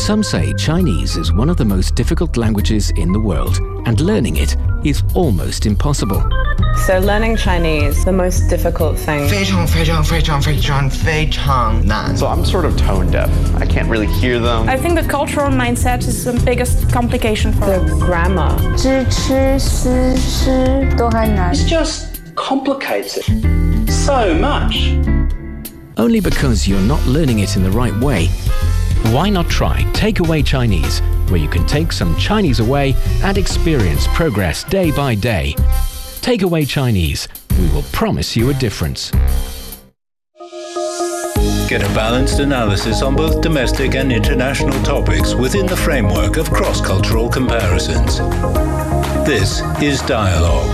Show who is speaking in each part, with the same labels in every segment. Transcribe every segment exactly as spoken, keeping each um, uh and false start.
Speaker 1: Some say Chinese is one of the most difficult languages in the world, and learning it is almost impossible.
Speaker 2: So learning Chinese, the most difficult thing.
Speaker 3: 非常非常非常非常非常难.
Speaker 4: So I'm sort of tone deaf. I can't really hear them.
Speaker 5: I think the cultural mindset is the biggest complication for
Speaker 2: the grammar.
Speaker 6: 知吃思诗都很难.
Speaker 7: It's just complicated so much.
Speaker 1: Only because you're not learning it in the right way. Why not try Takeaway Chinese, where you can take some Chinese away and experience progress day by day. Takeaway Chinese. We will promise you a difference.
Speaker 8: Get a balanced analysis on both domestic and international topics within the framework of cross-cultural comparisons. This is Dialogue.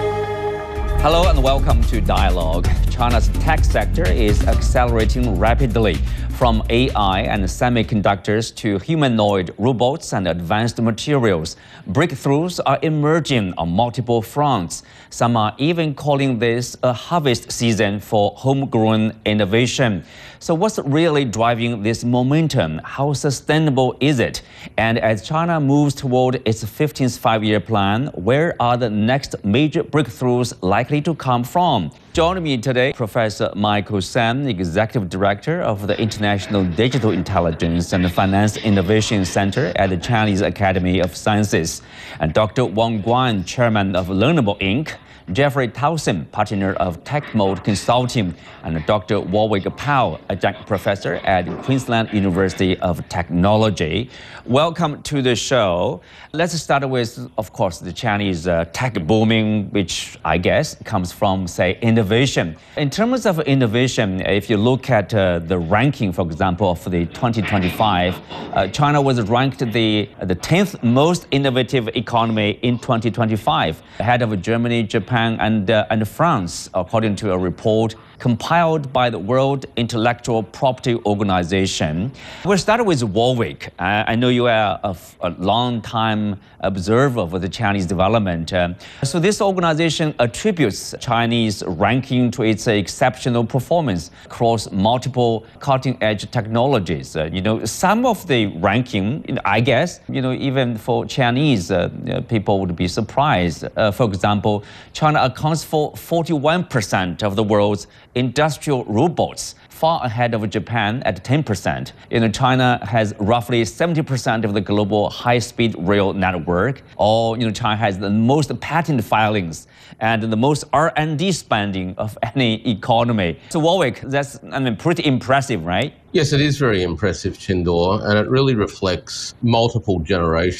Speaker 9: Hello and welcome to Dialogue. China's tech sector is accelerating rapidly, from A I and semiconductors to humanoid robots and advanced materials. Breakthroughs are emerging on multiple fronts. Some are even calling this a harvest season for homegrown innovation. So what's really driving this momentum? How sustainable is it? And as China moves toward its fifteenth five-year plan, where are the next major breakthroughs likely to come from? Joining me today, Professor Michael Sam, Executive Director of the International Digital Intelligence and Finance Innovation Center at the Chinese Academy of Sciences, and Doctor Wang Guan, Chairman of Learnable Incorporated, Jeffrey Towson, partner of TechMode Consulting, and Doctor Warwick Powell, adjunct professor at Queensland University of Technology. Welcome to the show. Let's start with, of course, the Chinese uh, tech booming, which I guess comes from, say, innovation. In terms of innovation, if you look at uh, the ranking, for example, of the twenty twenty-five, uh, China was ranked the, the tenth most innovative economy in twenty twenty-five, ahead of Germany, Japan, and, uh, and France, according to a report compiled by the World Intellectual Property Organization. We'll start with Warwick. Uh, I know you are a, a long-time observer of the Chinese development. Uh, so this organization attributes Chinese ranking to its exceptional performance across multiple cutting-edge technologies. Uh, you know, some of the ranking, I guess, you know, even for Chinese uh, people would be surprised. Uh, for example, China accounts for forty-one percent of the world's industrial robots, far ahead of Japan at ten percent. You know, China has roughly seventy percent of the global high-speed rail network. Or, you know, China has the most patent filings and the most R and D spending of any economy. So Warwick, that's, I mean, pretty impressive, right?
Speaker 10: Yes, it is very impressive, Chindor, and it really reflects multiple generations